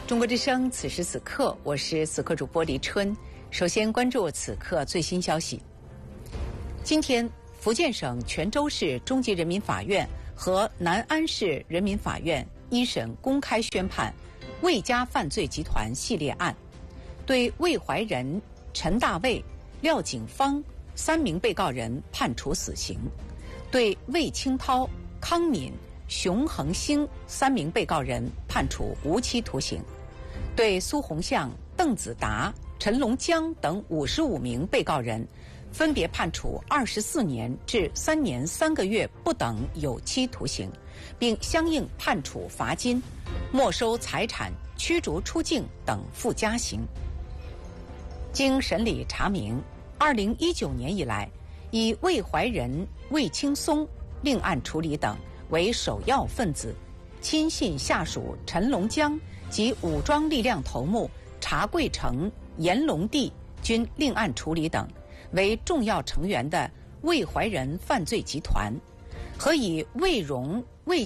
中国之声，此时此刻，我是此刻主播李春。首先关注此刻最新消息。今天，福建省泉州市中级人民法院和南安市人民法院一审公开宣判魏家犯罪集团系列案，对魏怀仁、陈大卫、廖景芳3名被告人判处死刑，对魏清涛、康敏、熊恒星3名被告人判处无期徒刑，对苏洪相、邓子达、陈龙江等55名被告人分别判处24年至3年3个月不等有期徒刑，并相应判处罚金、没收财产、驱逐出境等附加刑。经审理查明，2019年以来，以魏怀仁、魏青松另案处理等为首要分子，亲信下属陈龙江及武装力量头目查贵成、严龙第均另案处理等为重要成员的魏怀仁犯罪集团，和以魏荣、魏